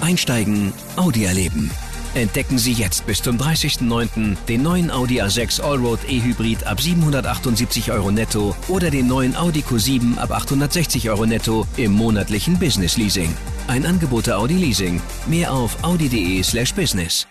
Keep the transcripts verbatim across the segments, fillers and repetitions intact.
Einsteigen, Audi erleben. Entdecken Sie jetzt bis zum dreißigsten neunten den neuen Audi A sechs Allroad E-Hybrid ab siebenhundertachtundsiebzig Euro netto oder den neuen Audi Q sieben ab achthundertsechzig Euro netto im monatlichen Business Leasing. Ein Angebot der Audi Leasing. Mehr auf audi.de slash business.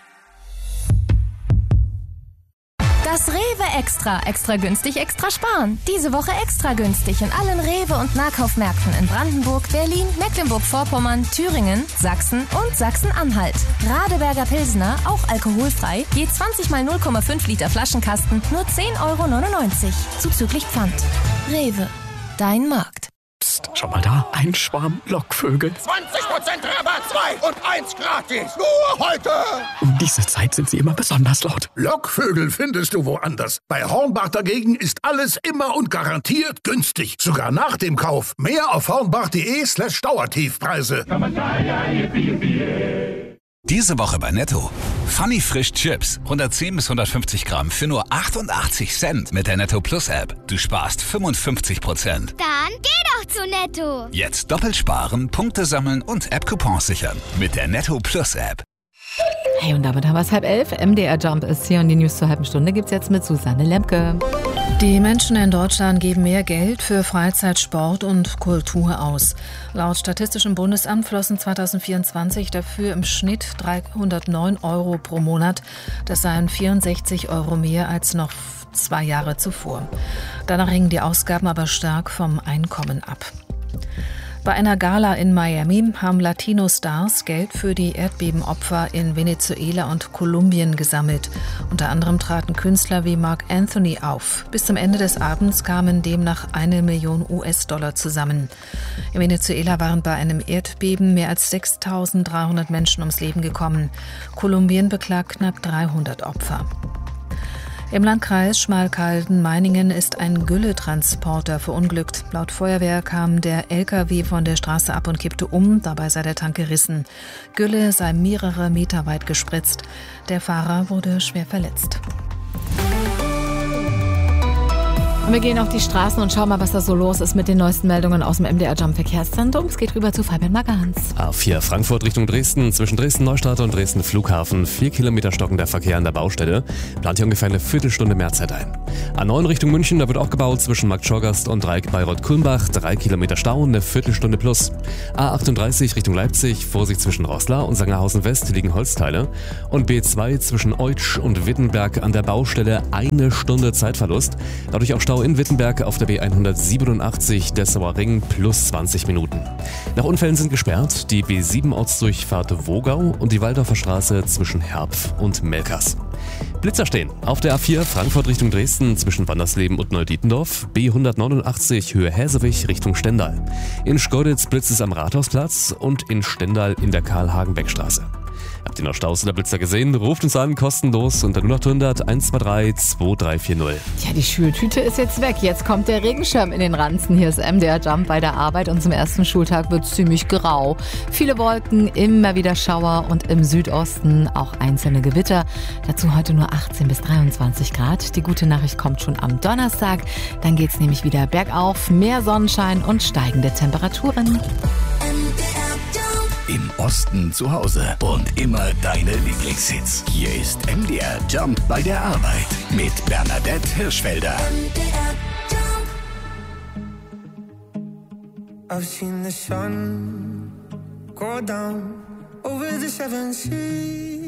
Das Rewe Extra. Extra günstig, extra sparen. Diese Woche extra günstig in allen Rewe- und Nahkaufmärkten in Brandenburg, Berlin, Mecklenburg-Vorpommern, Thüringen, Sachsen und Sachsen-Anhalt. Radeberger Pilsner, auch alkoholfrei, je zwanzig mal null Komma fünf Liter Flaschenkasten, nur zehn Euro neunundneunzig. Zuzüglich Pfand. Rewe. Dein Markt. Psst, schau mal da, ein Schwarm Lockvögel. zwanzig Prozent Rabatt, zwei und eins gratis. Nur heute. Um diese Zeit sind sie immer besonders laut. Lockvögel findest du woanders. Bei Hornbach dagegen ist alles immer und garantiert günstig. Sogar nach dem Kauf. Mehr auf hornbach.de slash Dauertiefpreise. Diese Woche bei Netto. Funny Frisch Chips. hundertzehn bis hundertfünfzig Gramm für nur achtundachtzig Cent mit der Netto Plus App. Du sparst fünfundfünfzig Prozent. Dann geh doch zu Netto. Jetzt doppelt sparen, Punkte sammeln und App-Coupons sichern. Mit der Netto Plus App. Hey, und damit haben wir es halb elf. M D R Jump ist hier und die News zur halben Stunde gibt's jetzt mit Susanne Lemke. Die Menschen in Deutschland geben mehr Geld für Freizeit, Sport und Kultur aus. Laut Statistischem Bundesamt flossen zweitausendvierundzwanzig dafür im Schnitt dreihundertneun Euro pro Monat. Das seien vierundsechzig Euro mehr als noch zwei Jahre zuvor. Danach hängen die Ausgaben aber stark vom Einkommen ab. Bei einer Gala in Miami haben Latino-Stars Geld für die Erdbebenopfer in Venezuela und Kolumbien gesammelt. Unter anderem traten Künstler wie Marc Anthony auf. Bis zum Ende des Abends kamen demnach eine Million U S-Dollar zusammen. In Venezuela waren bei einem Erdbeben mehr als sechstausenddreihundert Menschen ums Leben gekommen. Kolumbien beklagt knapp dreihundert Opfer. Im Landkreis Schmalkalden-Meiningen ist ein Gülletransporter verunglückt. Laut Feuerwehr kam der L K W von der Straße ab und kippte um, dabei sei der Tank gerissen. Gülle sei mehrere Meter weit gespritzt. Der Fahrer wurde schwer verletzt. Und wir gehen auf die Straßen und schauen mal, was da so los ist mit den neuesten Meldungen aus dem M D R Jump Verkehrszentrum. Es geht rüber zu Fabian Magans. A vier Frankfurt Richtung Dresden, zwischen Dresden-Neustadt und Dresden-Flughafen. Vier Kilometer stockender Verkehr an der Baustelle. Plant hier ungefähr eine Viertelstunde mehr Zeit ein. A neun Richtung München, da wird auch gebaut zwischen Marktschorgast und Dreieck Bayreuth-Kulmbach. Drei Kilometer Stau, eine Viertelstunde plus. A achtunddreißig Richtung Leipzig, Vorsicht zwischen Roßla und Sangerhausen West liegen Holzteile. Und B zwei zwischen Eutsch und Wittenberg an der Baustelle eine Stunde Zeitverlust. Dadurch auch Stau in Wittenberg auf der B hundertsiebenundachtzig Dessauer Ring plus zwanzig Minuten. Nach Unfällen sind gesperrt die B sieben Ortsdurchfahrt Wogau und die Waldorfer Straße zwischen Herpf und Melkers. Blitzer stehen auf der A vier Frankfurt Richtung Dresden zwischen Wandersleben und Neudietendorf, B hundertneunundachtzig Höhe Häsewig Richtung Stendal. In Schkeuditz blitzt es am Rathausplatz und in Stendal in der Karl-Hagenbeck-Straße. Habt ihr noch Staus oder Blitzer gesehen? Ruft uns an, kostenlos unter null acht hundert eins zwei drei zwei drei vier null. Ja, die Schultüte ist jetzt weg. Jetzt kommt der Regenschirm in den Ranzen. Hier ist M D R Jump bei der Arbeit und zum ersten Schultag wird es ziemlich grau. Viele Wolken, immer wieder Schauer und im Südosten auch einzelne Gewitter. Dazu heute nur achtzehn bis dreiundzwanzig Grad. Die gute Nachricht kommt schon am Donnerstag. Dann geht es nämlich wieder bergauf, mehr Sonnenschein und steigende Temperaturen. Im Osten zu Hause und immer deine Lieblingshits. Hier ist M D R Jump bei der Arbeit mit Bernadette Hirschfelder. I've seen the sun go down over the seven seas.